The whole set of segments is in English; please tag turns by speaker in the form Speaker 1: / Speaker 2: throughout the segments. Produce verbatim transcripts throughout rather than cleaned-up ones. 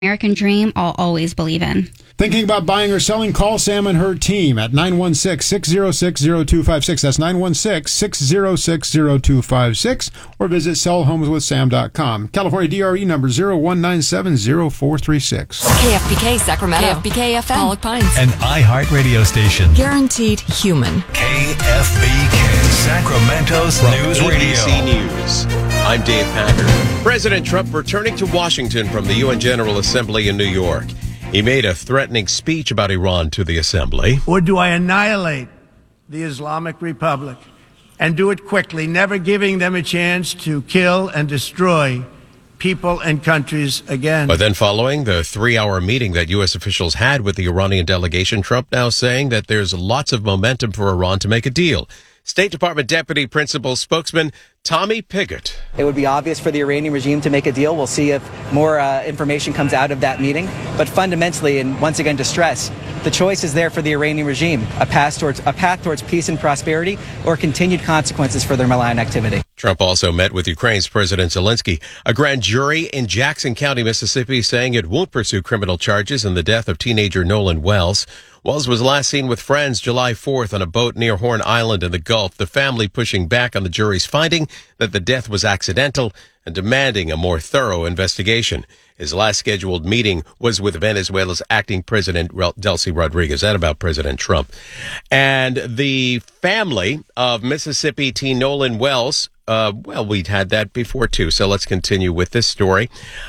Speaker 1: American dream I'll always believe in.
Speaker 2: Thinking about buying or selling? Call Sam and her team at nine one six, six zero six, zero two five six. That's nine one six, six zero six, zero two five six. Or visit sell homes with sam dot com. California D R E number zero one nine seven zero four three six.
Speaker 3: K F B K Sacramento. K F B K F M. Pollock Pines.
Speaker 4: An iHeart radio station.
Speaker 3: Guaranteed human.
Speaker 4: K F B K Sacramento's
Speaker 5: From
Speaker 4: News
Speaker 5: A B
Speaker 4: Radio.
Speaker 5: C News. I'm Dave Packer. President Trump returning to Washington from the U N General Assembly in New York. He made a threatening speech about Iran to the assembly.
Speaker 6: Or do I annihilate the Islamic Republic and do it quickly, never giving them a chance to kill and destroy people and countries again?
Speaker 5: But then following the three-hour meeting that U S officials had with the Iranian delegation, Trump now saying that there's lots of momentum for Iran to make a deal. State Department Deputy Principal Spokesman Tommy Pigott.
Speaker 7: It would be obvious for the Iranian regime to make a deal. We'll see if more uh, information comes out of that meeting. But fundamentally, and once again to stress, the choice is there for the Iranian regime, a path towards a path towards peace and prosperity or continued consequences for their malign activity.
Speaker 5: Trump also met with Ukraine's President Zelensky. A grand jury in Jackson County, Mississippi, saying it won't pursue criminal charges in the death of teenager Nolan Wells. Wells was last seen with friends July fourth on a boat near Horn Island in the Gulf, the family pushing back on the jury's finding that the death was accidental and demanding a more thorough investigation. His last scheduled meeting was with Venezuela's acting president, Delcy Rodriguez. That about President Trump. And the family of Mississippi teen Nolan Wells, uh, well, we'd had that before, too. So let's continue with this story.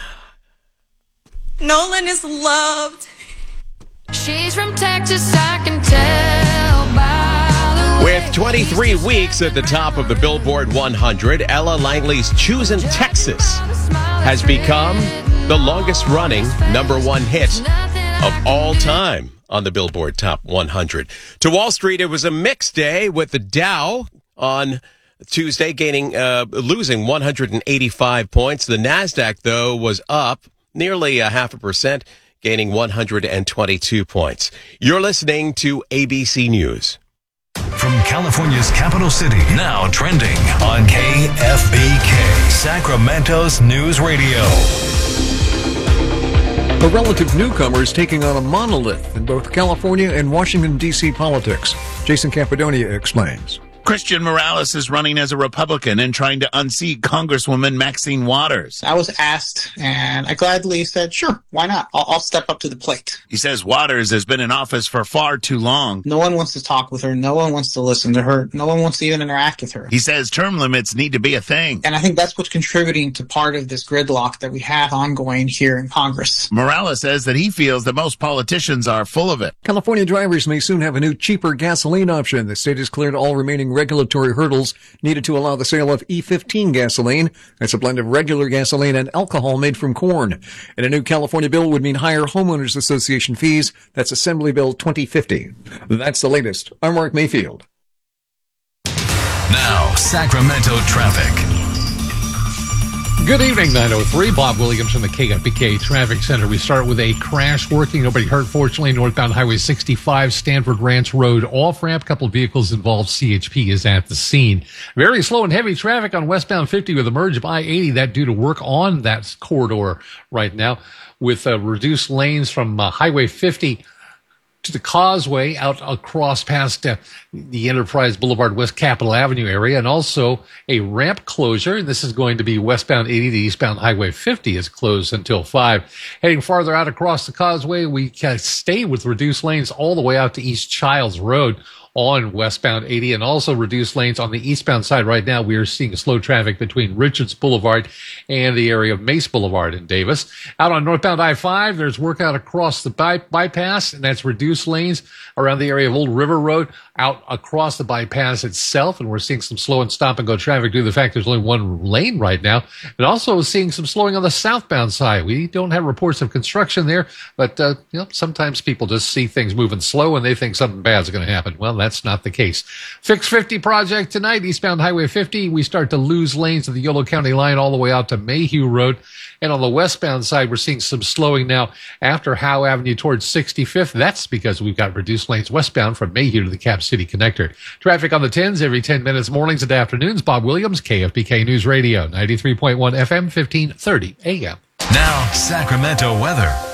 Speaker 8: Nolan is loved.
Speaker 3: She's from Texas, I can tell by the way.
Speaker 5: With twenty-three weeks at the top of the Billboard one hundred, Ella Langley's Choosin' Texas has become the longest-running number one hit of all time on the Billboard Top one hundred. To Wall Street, it was a mixed day with the Dow on Tuesday gaining, uh, losing one hundred eighty-five points. The NASDAQ, though, was up nearly a half a percent, gaining one hundred twenty-two points. You're listening to A B C News.
Speaker 4: From California's capital city, now trending on K F B K, Sacramento's News Radio.
Speaker 9: A relative newcomer is taking on a monolith in both California and Washington, D C politics. Jason Campidonia explains.
Speaker 10: Christian Morales is running as a Republican and trying to unseat Congresswoman Maxine Waters.
Speaker 11: I was asked, and I gladly said, sure, why not? I'll, I'll step up to the plate.
Speaker 10: He says Waters has been in office for far too long.
Speaker 11: No one wants to talk with her. No one wants to listen to her. No one wants to even interact with her.
Speaker 10: He says term limits need to be a thing.
Speaker 11: And I think that's what's contributing to part of this gridlock that we have ongoing here in Congress.
Speaker 10: Morales says that he feels that most politicians are full of it.
Speaker 9: California drivers may soon have a new, cheaper gasoline option. The state has cleared all remaining regulatory hurdles needed to allow the sale of E fifteen gasoline. That's a blend of regular gasoline and alcohol made from corn. And a new California bill would mean higher homeowners association fees. That's Assembly Bill twenty fifty. That's the latest. I'm Mark Mayfield.
Speaker 4: Now, Sacramento traffic.
Speaker 12: Good evening, nine oh three. Bob Williams from the K F B K Traffic Center. We start with a crash working. Nobody hurt, fortunately. Northbound Highway sixty-five, Stanford Ranch Road off-ramp. Couple of vehicles involved. C H P is at the scene. Very slow and heavy traffic on westbound fifty with a merge of I eighty. That due to work on that corridor right now with uh, reduced lanes from uh, Highway fifty to the Causeway out across past uh, the Enterprise Boulevard, West Capitol Avenue area, and also a ramp closure. This is going to be westbound eighty to eastbound Highway fifty is closed until five. Heading farther out across the Causeway, we can stay with reduced lanes all the way out to East Childs Road on westbound eighty, and also reduced lanes on the eastbound side. Right now, we are seeing slow traffic between Richards Boulevard and the area of Mace Boulevard in Davis. Out on northbound I five, there's work out across the by- bypass, and that's reduced lanes around the area of Old River Road, out across the bypass itself, and we're seeing some slow and stop-and-go traffic due to the fact there's only one lane right now, and also seeing some slowing on the southbound side. We don't have reports of construction there, but uh, you know, sometimes people just see things moving slow and they think something bad's going to happen. Well, that's not the case. Fix fifty project tonight, eastbound Highway fifty. We start to lose lanes of the Yolo County line all the way out to Mayhew Road. And on the westbound side, we're seeing some slowing now after Howe Avenue towards sixty-fifth. That's because we've got reduced lanes westbound from Mayhew to the Cap City connector. Traffic on the tens every ten minutes, mornings and afternoons. Bob Williams, K F B K News Radio, ninety-three point one F M, fifteen thirty A M.
Speaker 4: Now, Sacramento weather.